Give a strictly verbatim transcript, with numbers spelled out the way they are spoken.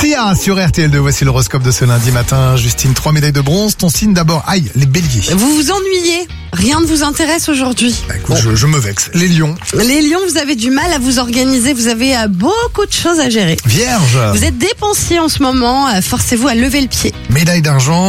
Sia sur R T L deux, voici l'horoscope de ce lundi matin. Justine, trois médailles de bronze. Ton signe d'abord, aïe, les béliers. Vous vous ennuyez, rien ne vous intéresse aujourd'hui. Bah, écoute, bon. je, je me vexe. Les lions. Les lions, vous avez du mal à vous organiser, vous avez euh, beaucoup de choses à gérer. Vierge. Vous êtes dépensier en ce moment, euh, forcez-vous à lever le pied. Médaille d'argent.